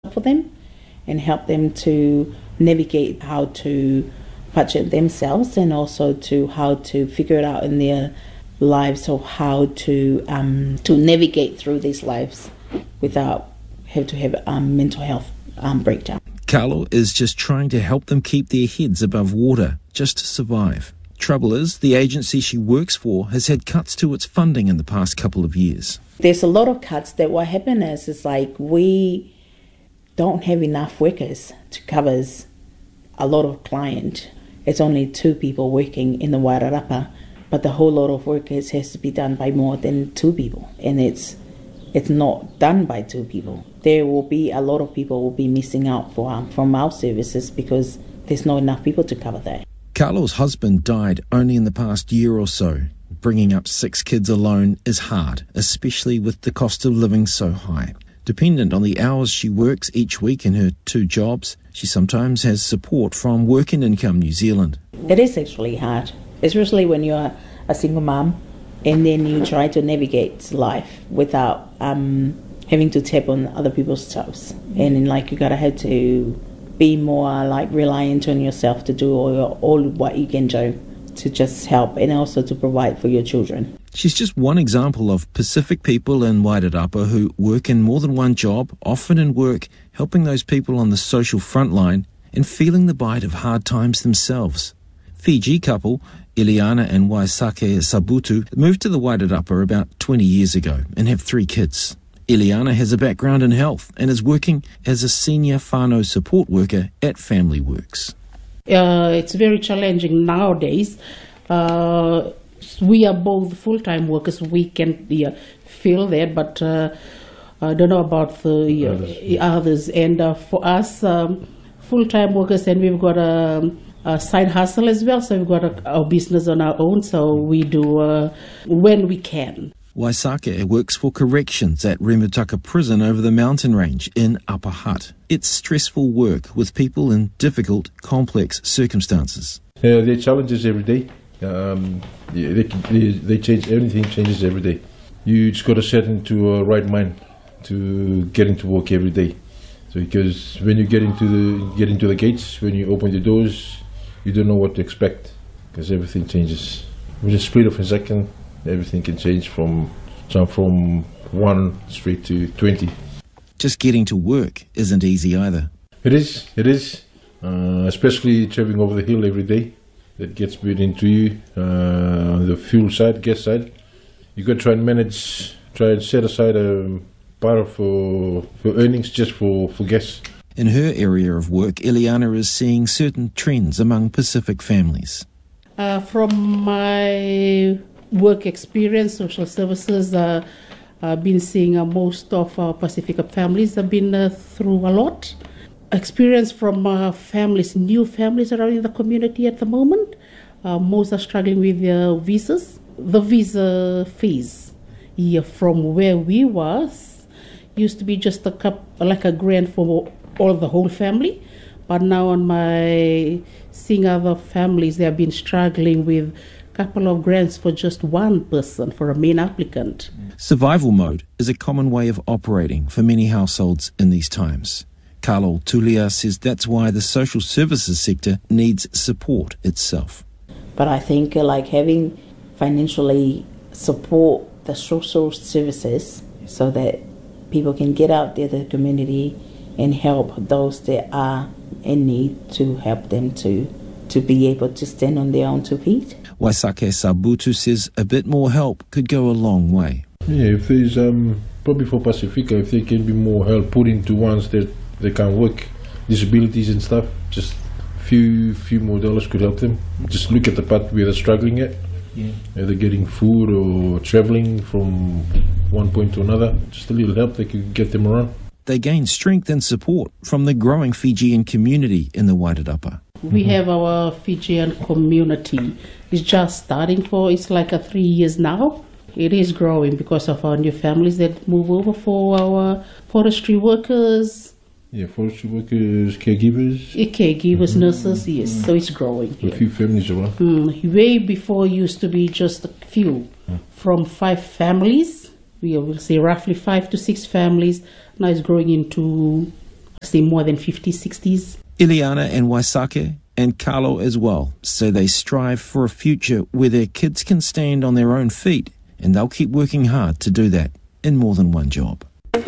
for them and help them to navigate how to budget themselves and also to how to figure it out in their lives of how to navigate through these lives without having to have a mental health breakdown. Carlo is just trying to help them keep their heads above water, just to survive. Trouble is, the agency she works for has had cuts to its funding in the past couple of years. There's a lot of cuts that what happened is like we don't have enough workers to cover a lot of client. It's only 2 people working in the Wairarapa, but the whole lot of workers has to be done by more than 2 people, and it's not done by 2 people. There will be a lot of people will be missing out from our services because there's not enough people to cover that. Carlo's husband died only in the past year or so. Bringing up 6 kids alone is hard, especially with the cost of living so high. Dependent on the hours she works each week in her 2 jobs, she sometimes has support from Work and Income New Zealand. It is actually hard, especially when you're a single mom and then you try to navigate life without having to tap on other people's toes. And you gotta have to be more reliant on yourself to do all what you can do to just help and also to provide for your children. She's just one example of Pacific people in Wairarapa who work in more than one job, often in work, helping those people on the social front line and feeling the bite of hard times themselves. Fiji couple, Iliana and Waisake Sabutu, moved to the Wairarapa about 20 years ago and have 3 kids. Iliana has a background in health and is working as a senior whānau support worker at Family Works. It's very challenging nowadays. We are both full-time workers. We can feel that, but I don't know about the others. And for us, full-time workers, and we've got a side hustle as well. So we've got our business on our own. So we do when we can. Waisake works for corrections at Remutaka Prison over the mountain range in Upper Hutt. It's stressful work with people in difficult, complex circumstances. There are challenges every day. They change, everything changes every day. You just got to set into a right mind to get into work every day. So because when you get into the gates, when you open the doors, you don't know what to expect because everything changes. With the split of a second, everything can change from 1 straight to 20. Just getting to work isn't easy either. It is, especially traveling over the hill every day. That gets bit into you. On the fuel side, gas side, you got to try and set aside a part of your earnings just for gas. In her area of work, Iliana is seeing certain trends among Pacific families. From my work experience, social services, I've been seeing most of our Pacifica families have been through a lot. Experience from families, new families around in the community at the moment. Most are struggling with their visas. The visa fees from where we was used to be just a grant for the whole family. But now on my seeing other families, they have been struggling with couple of grants for just one person, for a main applicant. Survival mode is a common way of operating for many households in these times. Carlo Tulia says that's why the social services sector needs support itself. But I think having financially support the social services so that people can get out there to the community and help those that are in need to help them to be able to stand on their own 2 feet. Waisake Sabutu says a bit more help could go a long way. Yeah, if there's probably for Pacifica, if there can be more help put into ones that they can work, disabilities and stuff, just few more dollars could help them. Just look at the part where they're struggling at. Yeah. Either getting food or traveling from one point to another. Just a little help, they could get them around. They gain strength and support from the growing Fijian community in the Wairarapa. We have our Fijian community. It's just starting it's 3 years now. It is growing because of our new families that move over for our forestry workers. Yeah, forestry workers, caregivers. Caregivers, nurses, yes. So it's growing. A few families around. Way before used to be just a few. From 5 families, we will say roughly 5 to 6 families. Now it's growing into say more than 50s, 60s. Ileana and Waisake and Carlo as well say they strive for a future where their kids can stand on their own feet, and they'll keep working hard to do that in more than one job.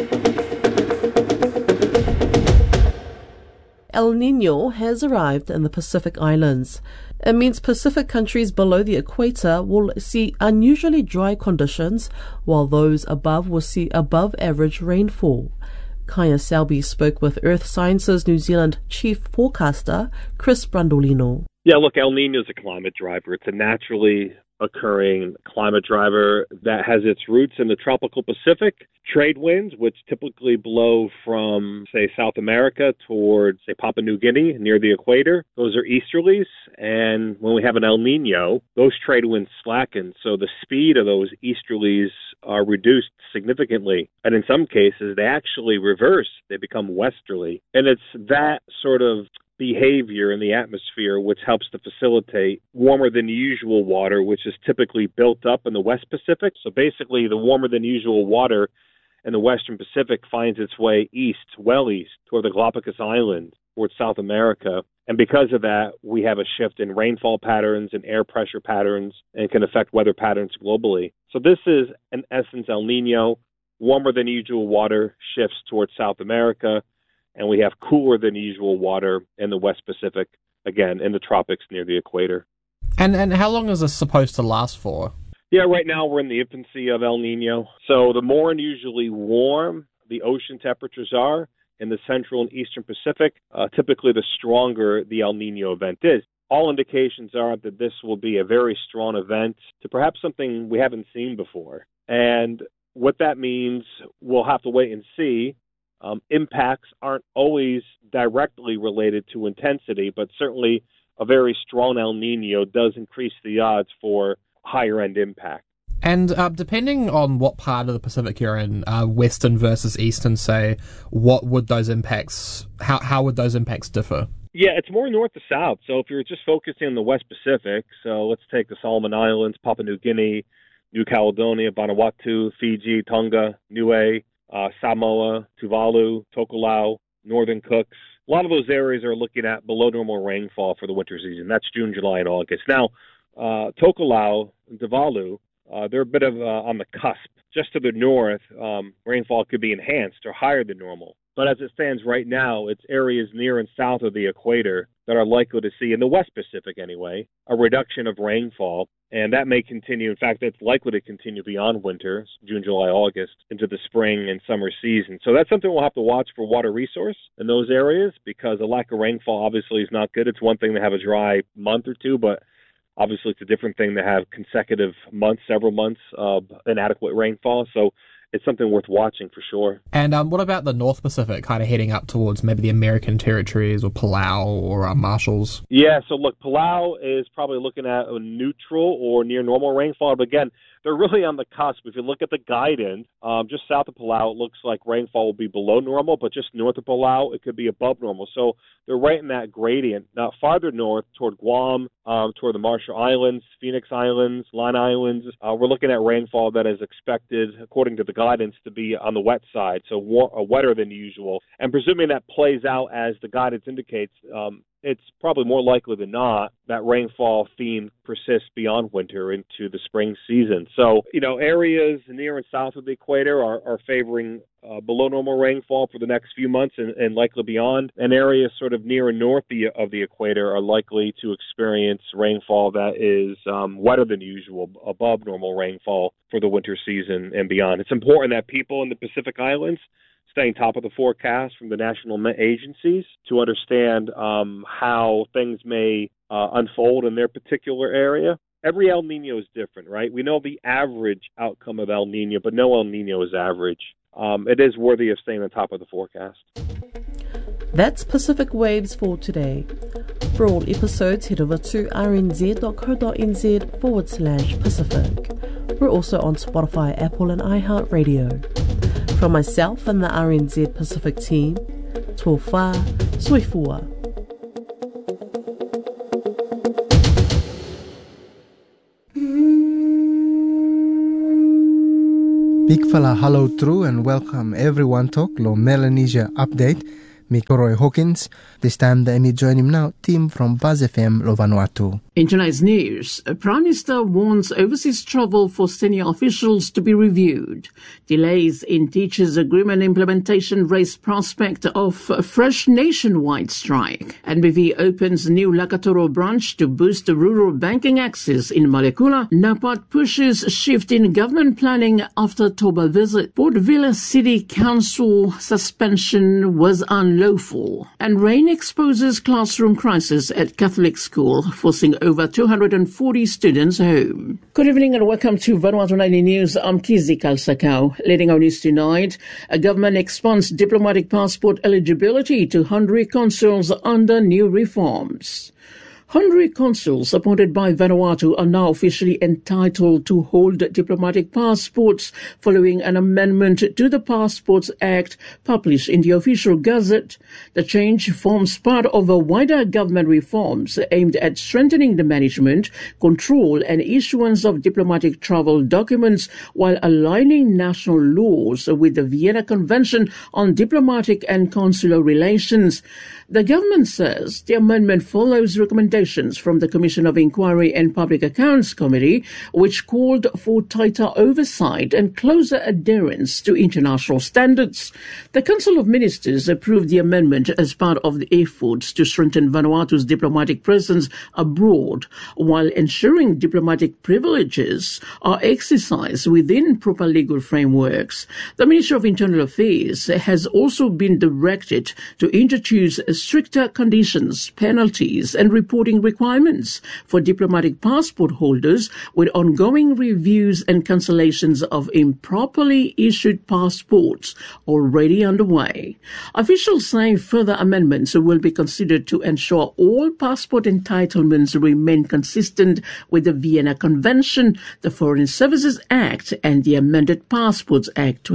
El Niño has arrived in the Pacific Islands. It means Pacific countries below the equator will see unusually dry conditions, while those above will see above-average rainfall. Kaya Selby spoke with Earth Sciences New Zealand Chief Forecaster Chris Brandolino. Yeah, look, El Niño is a climate driver. It's a naturally occurring climate driver that has its roots in the tropical Pacific. Trade winds, which typically blow from, say, South America towards, say, Papua New Guinea near the equator, those are easterlies. And when we have an El Niño, those trade winds slacken. So the speed of those easterlies are reduced significantly. And in some cases, they actually reverse. They become westerly. And it's that sort of behavior in the atmosphere which helps to facilitate warmer than usual water, which is typically built up in the West Pacific. So basically, the warmer than usual water in the Western Pacific finds its way east, well east, toward the Galapagos Islands, towards South America. And because of that, we have a shift in rainfall patterns and air pressure patterns and can affect weather patterns globally. So this is, in essence, El Niño. Warmer than usual water shifts towards South America, and we have cooler than usual water in the West Pacific, again, in the tropics near the equator. And how long is this supposed to last for? Yeah, right now we're in the infancy of El Niño. So the more unusually warm the ocean temperatures are in the central and eastern Pacific, typically the stronger the El Niño event is. All indications are that this will be a very strong event to perhaps something we haven't seen before. And what that means, we'll have to wait and see. Impacts aren't always directly related to intensity, but certainly a very strong El Niño does increase the odds for higher-end impact. And depending on what part of the Pacific you're in, western versus eastern, say, what would those impacts, how would those impacts differ? Yeah, it's more north to south. So if you're just focusing on the West Pacific, so let's take the Solomon Islands, Papua New Guinea, New Caledonia, Vanuatu, Fiji, Tonga, Niue, Samoa, Tuvalu, Tokelau, Northern Cooks. A lot of those areas are looking at below normal rainfall for the winter season. That's June, July, and August. Now, Tokelau and Tuvalu, they're a bit of on the cusp. Just to the north, rainfall could be enhanced or higher than normal. But as it stands right now, it's areas near and south of the equator that are likely to see, in the West Pacific anyway, a reduction of rainfall. And that may continue. In fact, it's likely to continue beyond winter, June, July, August, into the spring and summer season. So that's something we'll have to watch for water resource in those areas, because a lack of rainfall obviously is not good. It's one thing to have a dry month or two, but obviously it's a different thing to have consecutive months, several months of inadequate rainfall. So it's something worth watching for sure. And what about the North Pacific, kind of heading up towards maybe the American territories or Palau or Marshalls? Yeah, so look, Palau is probably looking at a neutral or near normal rainfall. But again, they're really on the cusp. If you look at the guidance, just south of Palau, it looks like rainfall will be below normal, but just north of Palau, it could be above normal. So they're right in that gradient. Now, farther north toward Guam, toward the Marshall Islands, Phoenix Islands, Line Islands, we're looking at rainfall that is expected, according to the guidance, to be on the wet side, so wetter than usual. And presuming that plays out as the guidance indicates, it's probably more likely than not that rainfall theme persists beyond winter into the spring season. So, areas near and south of the equator are favoring below normal rainfall for the next few months and likely beyond. And areas sort of near and north of the equator are likely to experience rainfall that is wetter than usual, above normal rainfall for the winter season and beyond. It's important that people in the Pacific Islands staying top of the forecast from the national agencies to understand how things may unfold in their particular area. Every El Niño is different, right? We know the average outcome of El Niño, but no El Niño is average. It is worthy of staying on top of the forecast. That's Pacific Waves for today. For all episodes, head over to rnz.co.nz/Pacific. We're also on Spotify, Apple and iHeartRadio. From myself and the RNZ Pacific team, Tōwha Soifua. Big fala hello true and welcome everyone to Lo Melanesia update. Mikoroy Hawkins. This time, let me join him now, team from Buzz FM Lo Vanuatu. In tonight's news, Prime Minister warns overseas travel for senior officials to be reviewed. Delays in teachers' agreement implementation raise prospect of a fresh nationwide strike. NBV opens new Lakatoro branch to boost rural banking access in Malekula. NAPAD pushes shift in government planning after Toba visit. Port Vila City Council suspension was unlawful. And rain exposes classroom crisis at Catholic school, forcing over 240 students home. Good evening and welcome to Vanuatu Nightly News. I'm Kizi Kalsakau. Leading our news tonight, a government expands diplomatic passport eligibility to Honorary consuls under new reforms. Honorary consuls appointed by Vanuatu are now officially entitled to hold diplomatic passports following an amendment to the Passports Act published in the Official Gazette. The change forms part of a wider government reforms aimed at strengthening the management, control and issuance of diplomatic travel documents while aligning national laws with the Vienna Convention on Diplomatic and Consular Relations. The government says the amendment follows recommendations from the Commission of Inquiry and Public Accounts Committee, which called for tighter oversight and closer adherence to international standards. The Council of Ministers approved the amendment as part of the efforts to strengthen Vanuatu's diplomatic presence abroad, while ensuring diplomatic privileges are exercised within proper legal frameworks. The Ministry of Internal Affairs has also been directed to introduce stricter conditions, penalties and reporting requirements for diplomatic passport holders, with ongoing reviews and cancellations of improperly issued passports already underway. Officials say further amendments will be considered to ensure all passport entitlements remain consistent with the Vienna Convention, the Foreign Services Act and the amended Passports Act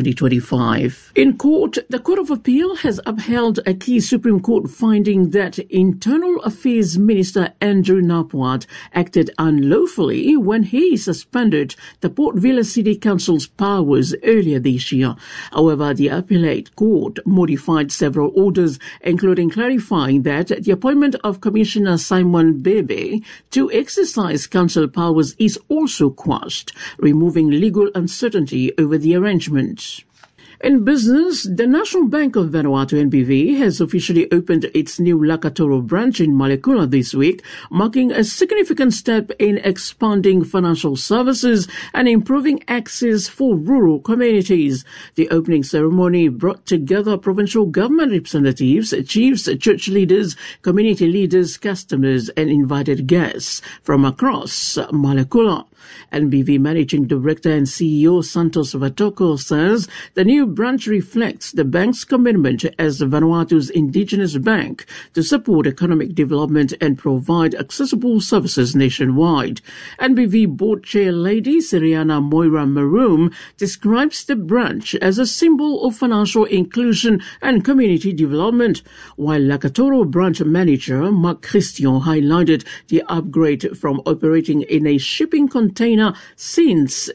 2025. In court, the Court of Appeal has upheld a key Supreme Court finding that Internal Affairs Minister Andrew Napwat acted unlawfully when he suspended the Port Vila City Council's powers earlier this year. However, the appellate court modified several orders, including clarifying that the appointment of Commissioner Simon Bebe to exercise council powers is also quashed, removing legal uncertainty over the arrangement. In business, the National Bank of Vanuatu NBV has officially opened its new Lakatoro branch in Malekula this week, marking a significant step in expanding financial services and improving access for rural communities. The opening ceremony brought together provincial government representatives, chiefs, church leaders, community leaders, customers and invited guests from across Malekula. NBV Managing Director and CEO Santos Vatoko says the new branch reflects the bank's commitment as Vanuatu's indigenous bank to support economic development and provide accessible services nationwide. NBV Board Chair Lady Siriana Moira Maroom describes the branch as a symbol of financial inclusion and community development, while Lakatoro branch manager Mark Christian highlighted the upgrade from operating in a shipping container since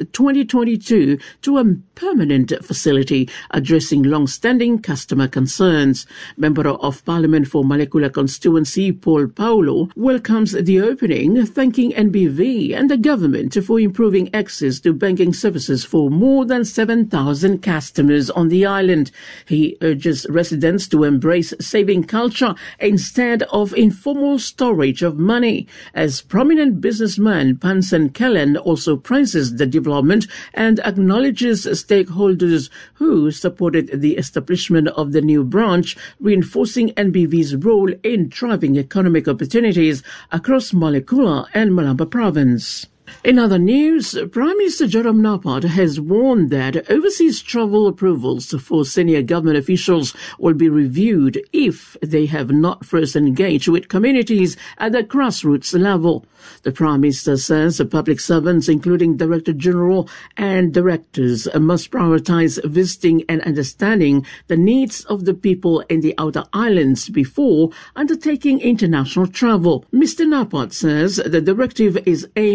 2022 to a permanent facility addressing long-standing customer concerns. Member of Parliament for Malekula constituency Paul Paulo welcomes the opening, thanking NBV and the government for improving access to banking services for more than 7,000 customers on the island. He urges residents to embrace saving culture instead of informal storage of money. As prominent businessman Pansen Kellen also praises the development and acknowledges stakeholders who supported the establishment of the new branch, reinforcing NBV's role in driving economic opportunities across Malekula and Malamba province. In other news, Prime Minister Jerome Napad has warned that overseas travel approvals for senior government officials will be reviewed if they have not first engaged with communities at the grassroots level. The Prime Minister says public servants, including Director General and directors, must prioritize visiting and understanding the needs of the people in the outer islands before undertaking international travel. Mr. Napad says the directive is aimed at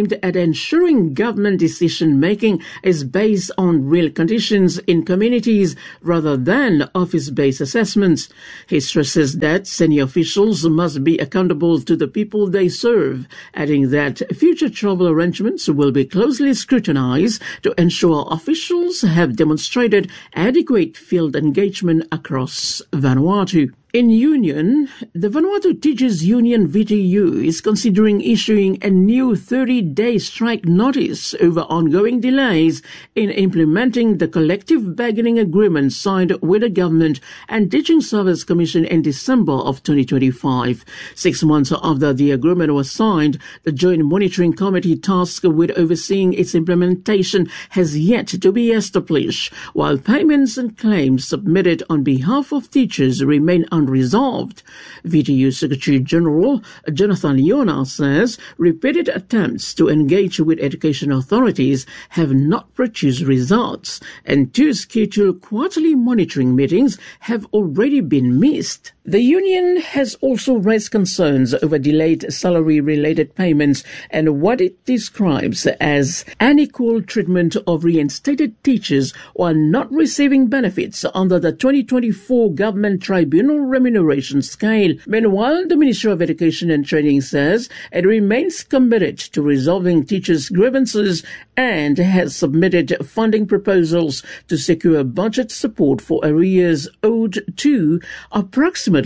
ensuring government decision-making is based on real conditions in communities rather than office-based assessments. He stresses that senior officials must be accountable to the people they serve, adding that future travel arrangements will be closely scrutinized to ensure officials have demonstrated adequate field engagement across Vanuatu. In union, the Vanuatu Teachers Union VTU is considering issuing a new 30-day strike notice over ongoing delays in implementing the collective bargaining agreement signed with the government and Teaching Service Commission in December of 2025. 6 months after the agreement was signed, the Joint Monitoring Committee tasked with overseeing its implementation has yet to be established, while payments and claims submitted on behalf of teachers remain unresolved. VTU Secretary General Jonathan Leona says repeated attempts to engage with education authorities have not produced results, and 2 scheduled quarterly monitoring meetings have already been missed. The union has also raised concerns over delayed salary-related payments and what it describes as unequal treatment of reinstated teachers while not receiving benefits under the 2024 Government Tribunal remuneration scale. Meanwhile, the Ministry of Education and Training says it remains committed to resolving teachers' grievances and has submitted funding proposals to secure budget support for arrears owed to approximately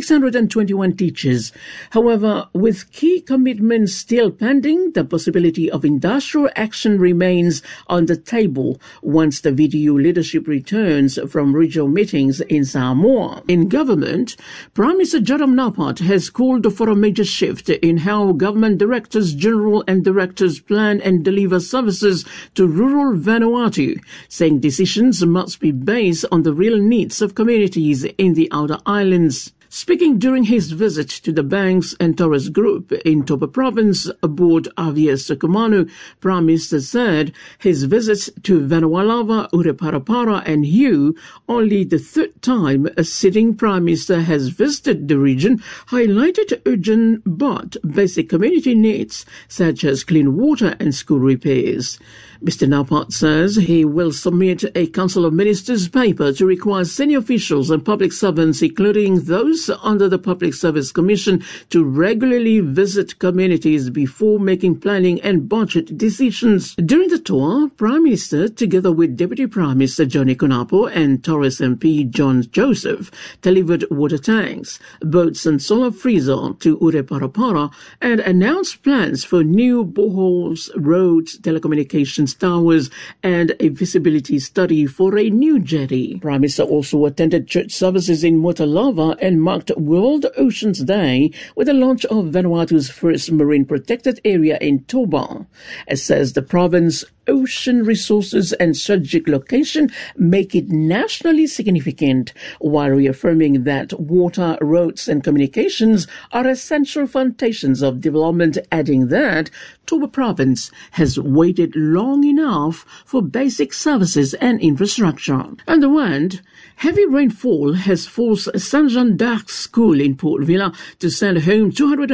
621 teachers. However, with key commitments still pending, the possibility of industrial action remains on the table once the VTU leadership returns from regional meetings in Samoa. In government, Prime Minister Joram Napat has called for a major shift in how government directors general and directors plan and deliver services to rural Vanuatu, saying decisions must be based on the real needs of communities in the outer islands. Speaking during his visit to the Banks and Torres Group in Toba Province aboard Avies Kumanu, Prime Minister said his visits to Vanualava, Ureparapara and Hugh, only the 3rd time a sitting Prime Minister has visited the region, highlighted urgent but basic community needs such as clean water and school repairs. Mr. Napat says he will submit a Council of Ministers paper to require senior officials and public servants, including those under the Public Service Commission, to regularly visit communities before making planning and budget decisions. During the tour, Prime Minister, together with Deputy Prime Minister Johnny Kunapo and Torres MP John Joseph, delivered water tanks, boats and solar freezer to Ureparapara and announced plans for new boreholes, roads, telecommunications towers and a visibility study for a new jetty. Prime Minister also attended church services in Motalava and marked World Oceans Day with the launch of Vanuatu's first marine protected area in Toba. It says the province ocean resources and strategic location make it nationally significant, while reaffirming that water, roads and communications are essential foundations of development, adding that Toba Province has waited long enough for basic services and infrastructure. On the one, heavy rainfall has forced Saint Jean d'Arc School in Port Vila to send home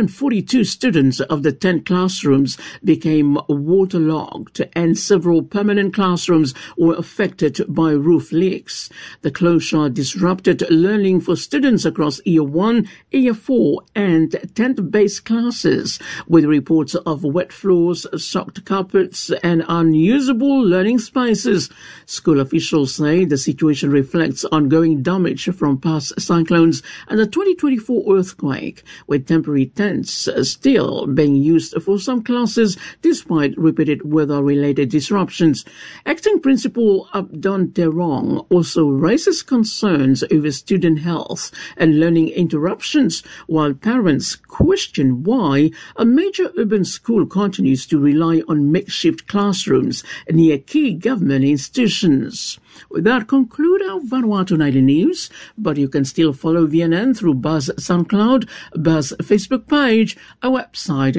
242 students of the 10 classrooms became waterlogged and several permanent classrooms were affected by roof leaks. The closure disrupted learning for students across Year 1, Year 4 and 10th base classes, with reports of wet floors, soaked carpets and unusable learning spaces. School officials say the situation reflects ongoing damage from past cyclones and the 2024 earthquake, with temporary tents still being used for some classes despite repeated weather-related disruptions. Acting Principal Abdon Terong also raises concerns over student health and learning interruptions, while parents question why a major urban school continues to rely on makeshift classrooms near key government institutions. With that, conclude our Vanuatu Nightly News, but you can still follow VNN through Buzz SoundCloud, Buzz Facebook page, our website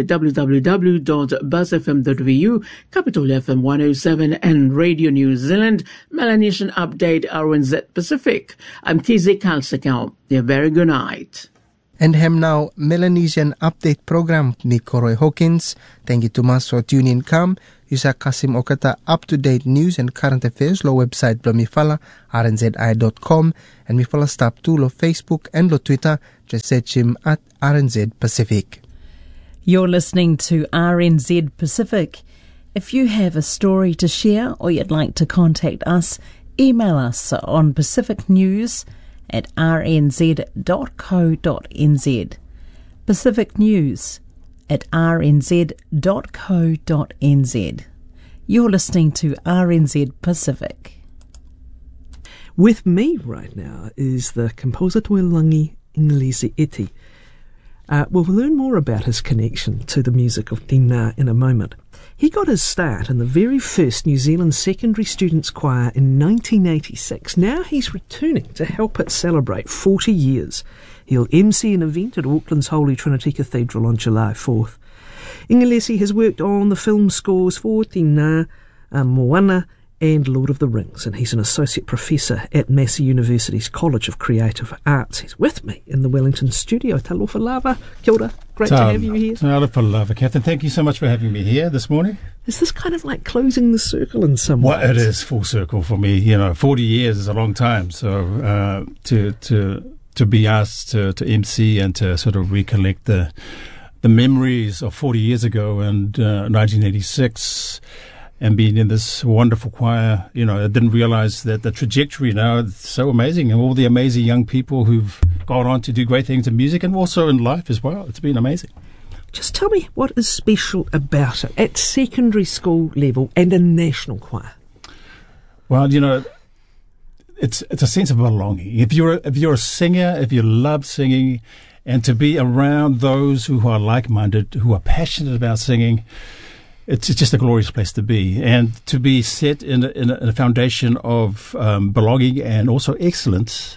www.buzzfm.vu, Capital FM 107 and Radio New Zealand, Melanesian Update RNZ Pacific. I'm Kizzy Kalsakau. A very good night. And hem now Melanesian update program ni Koroi Hawkins. Thank you to mas for tuning come. Yusa Kasim Okata up-to-date news and current affairs lo website blo mifala rnzi.com and mifala stop to lo Facebook and lo Twitter. Just search him at RNZ Pacific. You're listening to RNZ Pacific. If you have a story to share or you'd like to contact us, email us on pacificnews@rnz.co.nz. Pacific News @rnz.co.nz. You're listening to RNZ Pacific. With me right now is the composer Tuilangi Inglesi Iti. We'll learn more about his connection to the music of Tina in a moment. He got his start in the very first New Zealand secondary students choir in 1986. Now he's returning to help it celebrate 40 years. He'll MC an event at Auckland's Holy Trinity Cathedral on July 4th. Inglesi has worked on the film scores for Tina, Moana and Lord of the Rings, and he's an associate professor at Massey University's College of Creative Arts. He's with me in the Wellington studio. Talofa lava, kia ora. Great to have you here. Talofa lava, Catherine. Thank you so much for having me here this morning. Is this kind of like closing the circle in some ways? Well, it is full circle for me. 40 years is a long time. So to be asked to MC and to sort of recollect the memories of 40 years ago and 1986. And being in this wonderful choir, I didn't realize that the trajectory now is so amazing, and all the amazing young people who've gone on to do great things in music and also in life as well. It's been amazing. Just tell me what is special about it at secondary school level and a national choir. Well, it's a sense of belonging. If you're a singer, if you love singing, and to be around those who are like-minded, who are passionate about singing, it's just a glorious place to be, and to be set in a foundation of belonging and also excellence.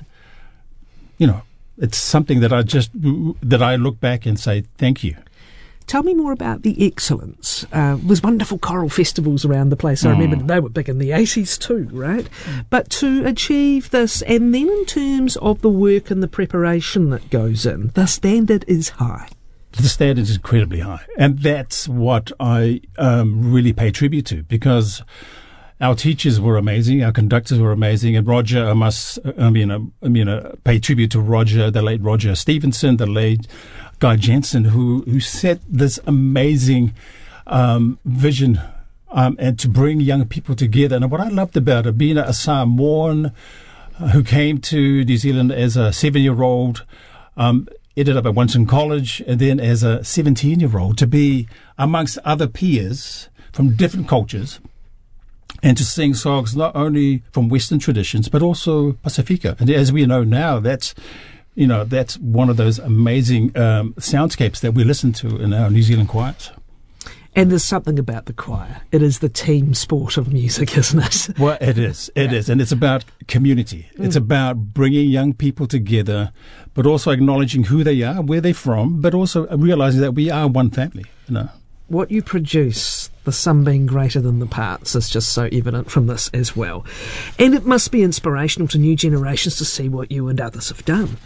It's something that I look back and say thank you. Tell me more about the excellence. There's wonderful choral festivals around the place. I remember they were big in the 80s too, right? But to achieve this, and then in terms of the work and the preparation that goes in, the standard is high. The standard is incredibly high, and that's what I really pay tribute to, because our teachers were amazing, our conductors were amazing, and Roger, pay tribute to Roger, the late Roger Stevenson, the late Guy Jensen, who set this amazing vision and to bring young people together. And what I loved about it, being a Samoan who came to New Zealand as a 7-year-old, ended up at Winston College, and then as a 17-year-old to be amongst other peers from different cultures and to sing songs not only from Western traditions but also Pacifica. And as we know now, that's one of those amazing soundscapes that we listen to in our New Zealand choirs. And there's something about the choir. It is the team sport of music, isn't it? Well, it is. It is. And it's about community. It's about bringing young people together, but also acknowledging who they are, where they're from, but also realizing that we are one family. What you produce, the sum being greater than the parts, is just so evident from this as well. And it must be inspirational to new generations to see what you and others have done.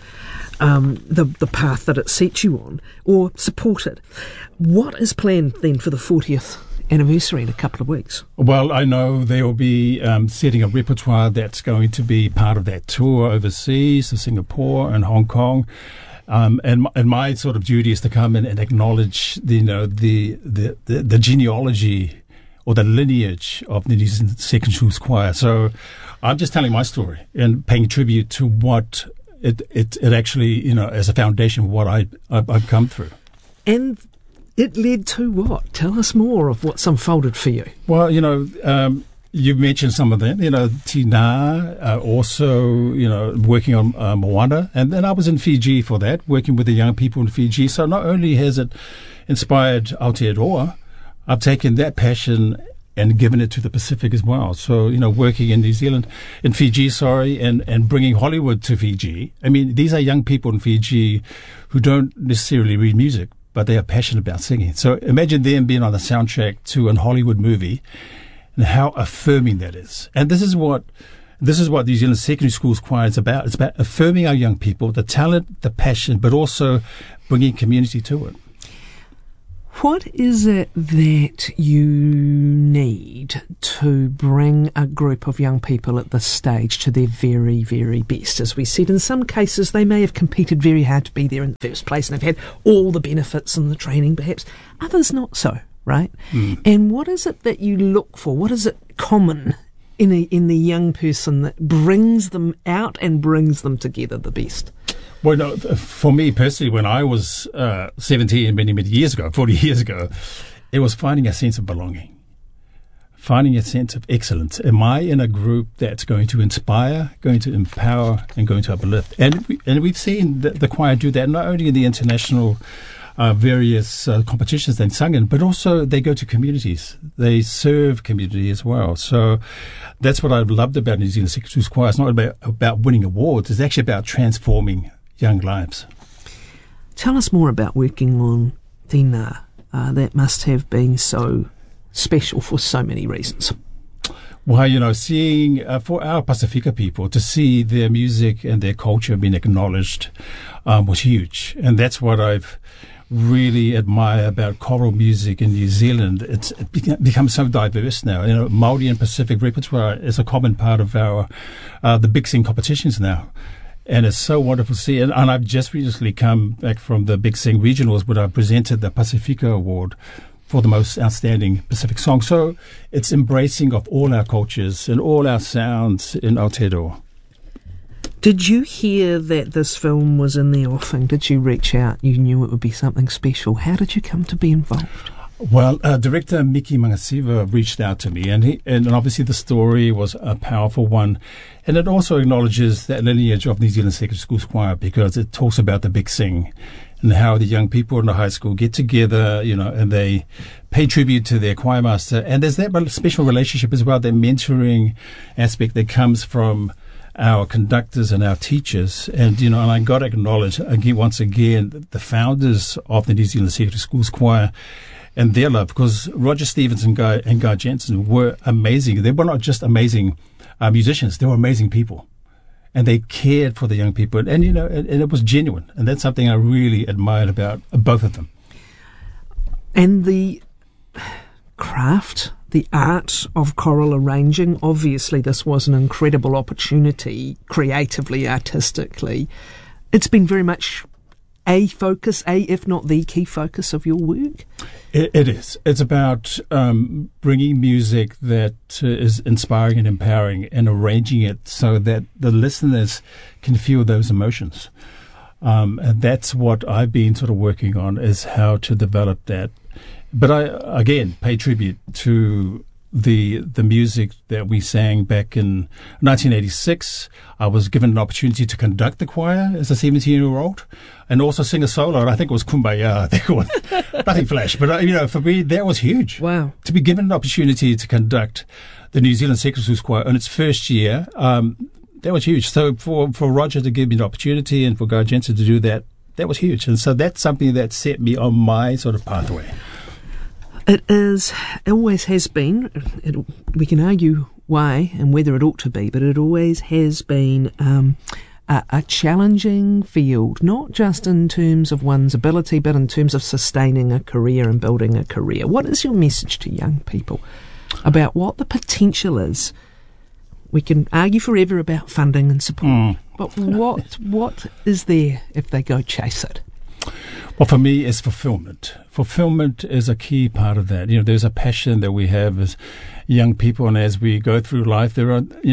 The path that it sets you on, or supported. What is planned then for the 40th anniversary in a couple of weeks? Well, I know they will be setting a repertoire that's going to be part of that tour overseas to Singapore and Hong Kong. And my sort of duty is to come in and acknowledge the genealogy or the lineage of the New Zealand Second Schools Choir. So I'm just telling my story and paying tribute to what it actually, as a foundation of what I've come through. And it led to what? Tell us more of what's unfolded for you. Well, you've mentioned some of them. Tina, also, working on Moana. And then I was in Fiji for that, working with the young people in Fiji. So not only has it inspired Aotearoa, I've taken that passion and given it to the Pacific as well. So, working in Fiji, and bringing Hollywood to Fiji. I mean, these are young people in Fiji who don't necessarily read music, but they are passionate about singing. So imagine them being on the soundtrack to a Hollywood movie and how affirming that is. And this is what This is what New Zealand Secondary Schools Choir is about. It's about affirming our young people, the talent, the passion, but also bringing community to it. What is it that you need to bring a group of young people at this stage to their very, very best? As we said, in some cases they may have competed very hard to be there in the first place and they've had all the benefits and the training perhaps. Others not so, right? And what is it that you look for? What is it common in the young person that brings them out and brings them together the best? Well, no, for me personally, when I was 17 many years ago, 40 years ago, it was finding a sense of belonging, finding a sense of excellence. Am I in a group that's going to inspire, going to empower, and going to uplift? And we've seen the choir do that not only in the international various competitions they've sung in, but also they go to communities. They serve community as well. So that's what I've loved about New Zealand Secondary Schools Choir. It's not about winning awards. It's actually about transforming young lives. Tell us more about working on Tina. That must have been so special for so many reasons. Well, seeing for our Pasifika people to see their music and their culture being acknowledged was huge, and that's what I've really admire about choral music in New Zealand. It's become so diverse now. Māori and Pacific repertoire is a common part of our the Big Sing competitions now. And it's so wonderful to see. And I've just recently come back from the Big Sing Regionals where I presented the Pasifika Award for the most outstanding Pacific song. So it's embracing of all our cultures and all our sounds in Aotearoa. Did you hear that this film was in the offing? Did you reach out? You knew it would be something special. How did you come to be involved? Well, director Miki Mangasiva reached out to me, and obviously the story was a powerful one. And it also acknowledges that lineage of New Zealand Secondary Schools Choir because it talks about the Big Sing and how the young people in the high school get together, and they pay tribute to their choir master. And there's that special relationship as well, that mentoring aspect that comes from our conductors and our teachers. And, and I got to acknowledge once again the founders of the New Zealand Secondary Schools Choir and their love, because Roger Stevens and Guy Jensen were amazing. They were not just amazing musicians, they were amazing people. And they cared for the young people. And it was genuine. And that's something I really admired about both of them. And the craft, the art of choral arranging, obviously this was an incredible opportunity, creatively, artistically. It's been very much a focus, if not the key focus of your work? It is. It's about bringing music that is inspiring and empowering and arranging it so that the listeners can feel those emotions. And that's what I've been sort of working on, is how to develop that. But I, again, pay tribute to the music that we sang back in 1986. I was given an opportunity to conduct the choir as a 17-year-old and also sing a solo. And I think it was Kumbaya. I think it was nothing flash. But, for me, that was huge. Wow. To be given an opportunity to conduct the New Zealand Secondary Schools Choir in its first year, that was huge. So for Roger to give me the opportunity and for Guy Jensen to do that, that was huge. And so that's something that set me on my sort of pathway. It always has been, we can argue why and whether it ought to be, but it always has been a challenging field, not just in terms of one's ability, but in terms of sustaining a career and building a career. What is your message to young people about what the potential is? We can argue forever about funding and support, but what is there if they go chase it? Well, for me, it's fulfillment. Fulfillment is a key part of that. There's a passion that we have as young people, and as we go through life, there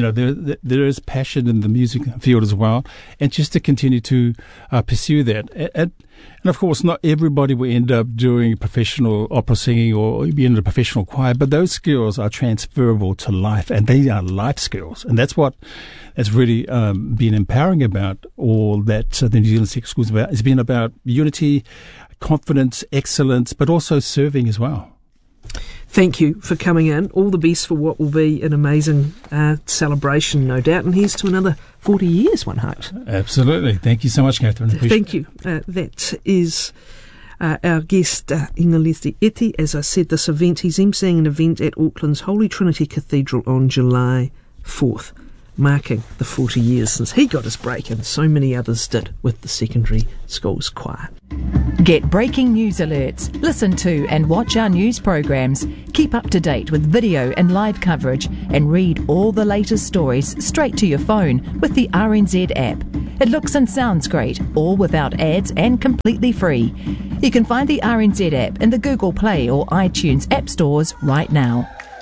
is passion in the music field as well, and just to continue to pursue that. And of course, not everybody will end up doing professional opera singing or be in a professional choir, but those skills are transferable to life, and they are life skills, and that's what has really been empowering about all that the New Zealand Secondary Schools about. It's been about unity, confidence, excellence, but also serving as well. Thank you for coming in. All the best for what will be an amazing celebration, no doubt. And here's to another 40 years, one hopes. Absolutely. Thank you so much, Catherine. Thank you. That is our guest, Ingalese Eti. As I said, this event, he's emceeing an event at Auckland's Holy Trinity Cathedral on July 4th. marking the 40 years since he got his break, and so many others did with the secondary schools choir. Get breaking news alerts, listen to and watch our news programs, keep up to date with video and live coverage, and read all the latest stories straight to your phone with the RNZ app. It looks and sounds great, all without ads and completely free. You can find the RNZ app in the Google Play or iTunes app stores right now.